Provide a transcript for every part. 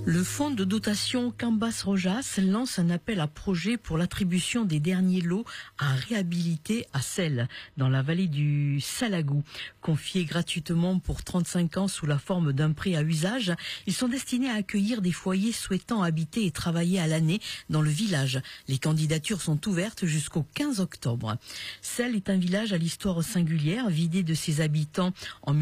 Le fonds de dotation Cambas-Rojas lance un appel à projet pour l'attribution des derniers lots à réhabiliter à Celles, dans la vallée du Salagou. Confiés gratuitement pour 35 ans sous la forme d'un prêt à usage, ils sont destinés à accueillir des foyers souhaitant habiter et travailler à l'année dans le village. Les candidatures sont ouvertes jusqu'au 15 octobre. Celles est un village à l'histoire singulière, vidé de ses habitants en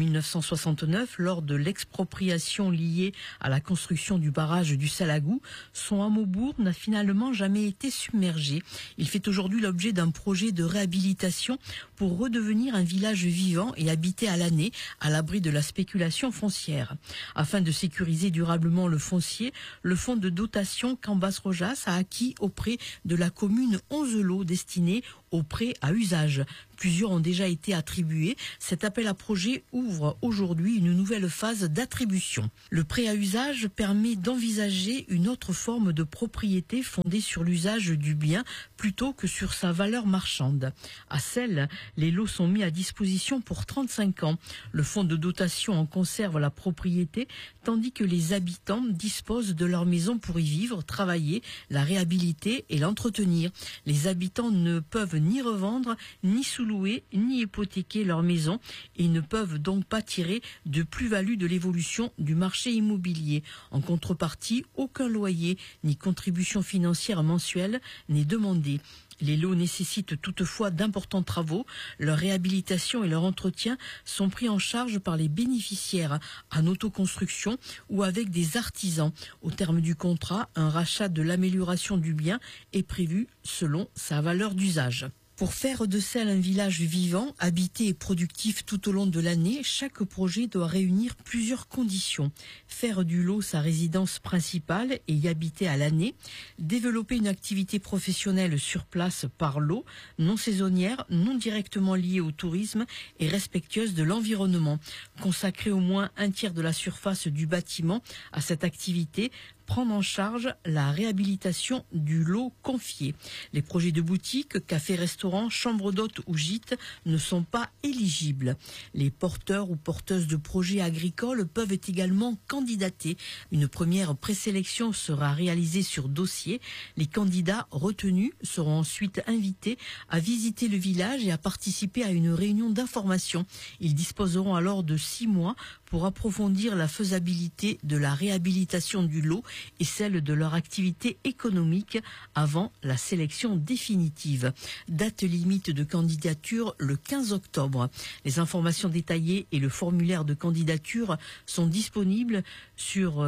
1969 lors de l'expropriation liée à la construction du barrage du Salagou. Son hameau-bourg n'a finalement jamais été submergé. Il fait aujourd'hui l'objet d'un projet de réhabilitation pour redevenir un village vivant et habité à l'année, à l'abri de la spéculation foncière. Afin de sécuriser durablement le foncier, le fonds de dotation Cambas-Rojas a acquis auprès de la commune 11 lots destinés au prêt à usage. Plusieurs ont déjà été attribués. Cet appel à projet ouvre aujourd'hui une nouvelle phase d'attribution. Le prêt à usage permet d'envisager une autre forme de propriété fondée sur l'usage du bien plutôt que sur sa valeur marchande. À Celles, les lots sont mis à disposition pour 35 ans. Le fonds de dotation en conserve la propriété, tandis que les habitants disposent de leur maison pour y vivre, travailler, la réhabiliter et l'entretenir. Les habitants ne peuvent ni revendre, ni sous-louer, ni hypothéquer leur maison et ne peuvent donc pas tirer de plus-value de l'évolution du marché immobilier. En contrepartie, aucun loyer ni contribution financière mensuelle n'est demandé. Les lots nécessitent toutefois d'importants travaux. Leur réhabilitation et leur entretien sont pris en charge par les bénéficiaires en autoconstruction ou avec des artisans. Au terme du contrat, un rachat de l'amélioration du bien est prévu selon sa valeur d'usage. Pour faire de Celles un village vivant, habité et productif tout au long de l'année, chaque projet doit réunir plusieurs conditions. Faire du lot sa résidence principale et y habiter à l'année, développer une activité professionnelle sur place par lot, non saisonnière, non directement liée au tourisme et respectueuse de l'environnement, consacrer au moins un tiers de la surface du bâtiment à cette activité, prendre en charge la réhabilitation du lot confié. Les projets de boutique, cafés, restaurants, chambres d'hôtes ou gîtes ne sont pas éligibles. Les porteurs ou porteuses de projets agricoles peuvent également candidater. Une première présélection sera réalisée sur dossier. Les candidats retenus seront ensuite invités à visiter le village et à participer à une réunion d'information. Ils disposeront alors de 6 mois pour approfondir la faisabilité de la réhabilitation du lot et celle de leur activité économique avant la sélection définitive. Date limite de candidature le 15 octobre. Les informations détaillées et le formulaire de candidature sont disponibles sur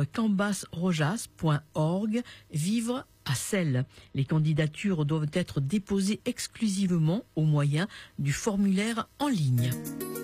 cambasrojas.org. Vivre à Celles. Les candidatures doivent être déposées exclusivement au moyen du formulaire en ligne.